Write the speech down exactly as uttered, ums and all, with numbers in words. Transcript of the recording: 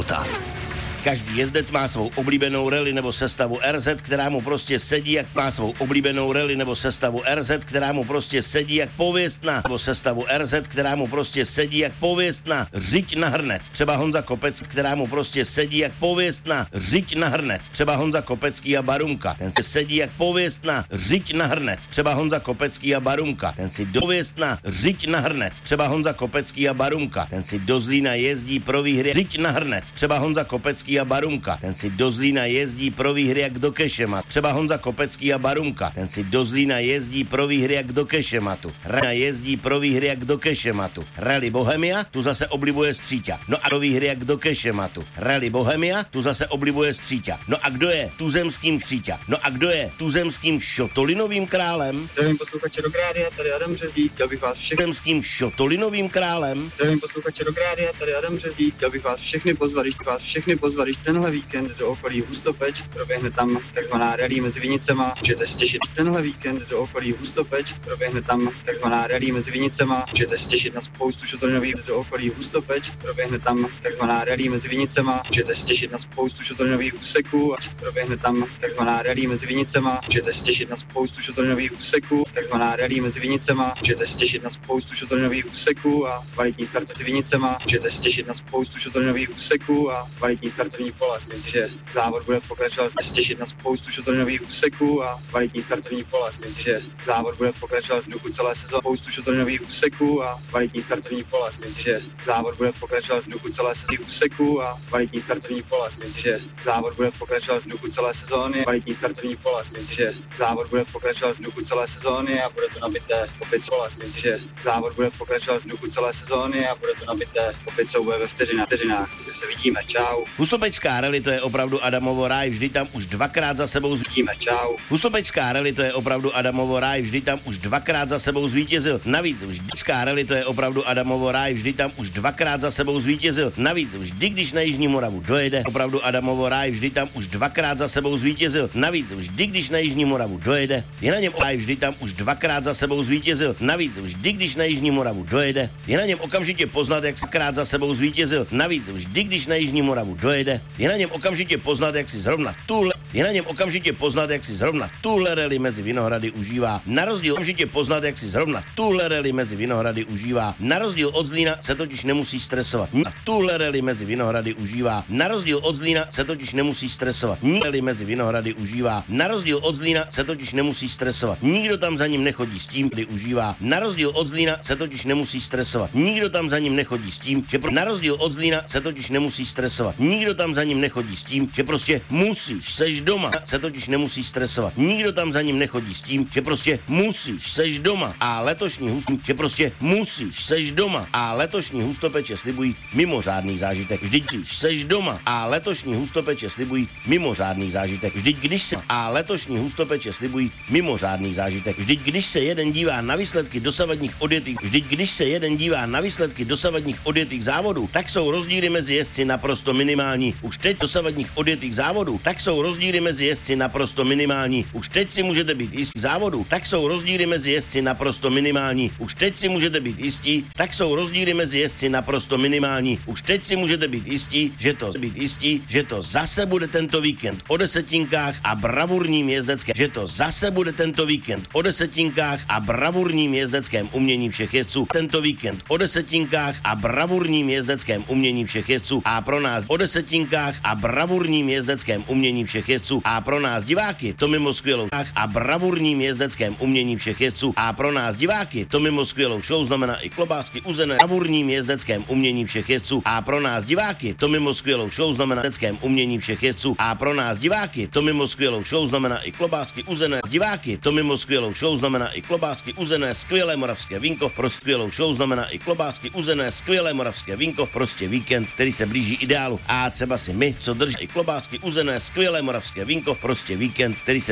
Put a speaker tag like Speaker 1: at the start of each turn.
Speaker 1: života.
Speaker 2: Každý jezdec má svou oblíbenou rally nebo sestavu R Z, která mu prostě sedí, jak má svou oblíbenou rally nebo sestavu R Z, která mu prostě sedí jak pověstná, nebo sestavu R Z, která mu prostě sedí jak pověstná řiď na hrnec. Třeba Honza Kopec, která mu prostě sedí jak pověstná řiď na hrnec. Třeba Honza Kopecký a Barunka, ten si sedí jak pověstná řiď na hrnec. Třeba Honza Kopecký a Barunka, ten si dověstná řiď na hrnec. Třeba Honza Kopecký a Barunka, ten si do Zlína jezdí pro výhry řiď na hrnec. Třeba Honza Kopecký a Barunka, ten si do Zlína jezdí pro výhry jak do kešematu. Třeba Honza Kopecký a Barunka, ten si do Zlína jezdí pro výhry jak do kešematu. Rana jezdí pro výhry jak do kešematu. Rally Bohemia, tu zase oblibuje Stříťa. No a pro výhry jak do kešematu. Rally Bohemia, tu zase oblibuje Stříťa. No a kdo je tuzemským Stříťa? No a kdo je tuzemským šotolinovým králem?
Speaker 3: Zdravím posluchače Rock Rádia, tady Adam Březdík, chtěl bych vás všechny...
Speaker 2: Tuzemským šotolinovým králem?
Speaker 3: Zdravím posluchače Rock Rádia, tady Adam Březdík, chtěl bych vás všechny pozvat, když vás všechny pozvat, když tenhle víkend do okolí Hustopeč, proběhne tam takzvaná rally mezi Vinicema, můžete se těšit tenhle víkend do okolí Hustopeč, proběhne tam takzvaná rally mezi Vinicema, můžete se těšit na spoustu šotolinových do okolí Hustopeč, proběhne tam takzvaná rally mezi Vinicema, můžete se těšit na spoustu šotolinových úseků, proběhne tam takzvaná rally mezi Vinicema, můžete se těšit na spoustu šotolinových úseků, takzvaná rally mezi Vinicema, můžete se těšit na spoustu šotolinových úseků a kvalitní start mezi Vinicema, můžete se těšit na spoustu šotolinových úseků a kvalitní startovní pole. Myslím si, že závod bude pokračovat, se těšit na spoustu šotolinových úseků a kvalitní startovní pole. Myslím si, že závod bude pokračovat v duchu celé sezóny, spoustu šotolinových úseků a kvalitní startovní pole. Myslím si, že závod bude pokračovat v duchu celé sezóny úseků a kvalitní startovní pole. Myslím si, že závod bude pokračovat v duchu celé sezóny, kvalitní startovní pole. Myslím si, že závod bude pokračovat v duchu celé sezóny a bude to nabité opět pole. Myslím si, že závod bude pokračovat v duchu celé sezóny a bude to nabité opět souboje ve vteřinách. vteřinách. Takže se vidíme. Čau.
Speaker 2: Hustopečská rally, to je opravdu Adamovo ráj, vždy tam už dvakrát za sebou
Speaker 3: vidíme. Čau.
Speaker 2: Hustopečská rally, to je opravdu Adamovo ráj, vždy tam už dvakrát za sebou zvítězil. Navíc vždycká rally, to je opravdu Adamovo ráj, vždy tam už dvakrát za sebou zvítězil. Navíc vždy, když na Jižní Moravu dojede, opravdu Adamovo ráj, vždy tam už dvakrát za sebou zvítězil. Navíc vždy, když na Jižní Moravu dojede, je na něm ráj, vždy tam už dvakrát za sebou zvítězil. Navíc vždy, když na Jižní Moravu dojede, je na něm okamžitě poznat, jak krát za sebou zvítězil. Navíc vždy, když na Jižní Moravu dojede, je na něm okamžitě poznat, jak si zrovna tuhle, je na něm okamžitě poznat, jak si zrovna tuhle rally mezi Vinohrady užívá. Na rozdíl okamžitě poznat, jak si zrovna tuhle rally mezi Vinohrady užívá. Na rozdíl od Zlína se totiž nemusí stresovat. A tuhle rally mezi Vinohrady užívá. Na rozdíl od Zlína se totiž nemusí stresovat. Nikdo rally mezi Vinohrady užívá. Na rozdíl od Zlína se totiž nemusí stresovat. Nikdo tam za ním nechodí s tím, kdy užívá. Na rozdíl od Zlína se totiž nemusí stresovat. Nikdo tam za ním nechodí s tím, že pro... na rozdíl od Zlína se totiž nemusí stresovat. Nikdo tam za ním nechodí s tím, že prostě musíš, seš doma, se totiž nemusí stresovat. Nikdo tam za ním nechodí s tím, že prostě musíš, seš doma. A letošní hustý, že prostě musíš, seš doma. A letošní hustopeče slibují mimořádný zážitek. Vždyť seš doma. A letošní hustopeče slibují mimořádný zážitek. Vždyť když se a letošní hustopeče slibují mimořádný zážitek. Vždyť když se jeden dívá na výsledky dosavadních odjetých, vždyť když se jeden dívá na výsledky dosavadních odjetých závodů, tak jsou rozdíly mezi jezdci naprosto minimální. Už teď dosavadních odjetých závodů, tak jsou rozdíly mezi jezdci naprosto minimální. Už teď si můžete být jistí závodů, tak jsou rozdíly mezi jezdci naprosto minimální. Už teď si můžete být jistí, tak jsou rozdíly mezi jezdci naprosto minimální. Už teď si můžete být jistí, že to být jistí, že to zase bude tento víkend o desetinkách a bravurním jezdeckém, že to zase bude tento víkend o desetinkách a bravurním jezdeckém umění všech jezdců. Tento víkend o desetinkách a bravurním jezdeckém umění všech jezdců a pro nás o desetinkách a bravurním jezdeckém umění všech jezdců a pro nás diváky to mimo skvělou a bravurním jezdeckém umění všech jezdců a pro nás diváky to mimo skvělou show znamená i klobásky uzené bravurním jezdeckém umění všech jezdců a pro nás diváky to mimo skvělou show znamená jezdeckém umění všech jezdců a pro nás diváky to mimo skvělou show znamená i klobásky uzené diváky to mimo skvělou show znamená i klobásky uzené skvělé moravské vínko pro skvělou show znamená i klobásky uzené skvělé moravské vínko prostě víkend, který se blíží ideálu a třeba si my, co drží i klobásky uzené skvělé moravské vínko prostě víkend, který se